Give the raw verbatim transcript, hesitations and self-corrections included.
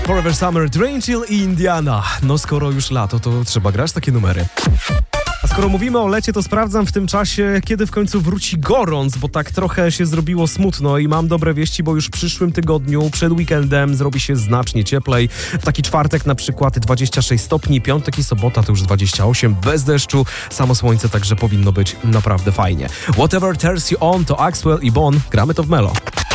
Forever Summer, Drain Chill i Indiana. No skoro już lato, to trzeba grać takie numery. A skoro mówimy o lecie, to sprawdzam w tym czasie, kiedy w końcu wróci gorąc, bo tak trochę się zrobiło smutno i mam dobre wieści, bo już w przyszłym tygodniu, przed weekendem zrobi się znacznie cieplej. W taki czwartek na przykład dwadzieścia sześć stopni, piątek i sobota to już dwadzieścia osiem, bez deszczu, samo słońce, także powinno być naprawdę fajnie. Whatever Turns You On to Axwell i Bon, gramy to w Melo.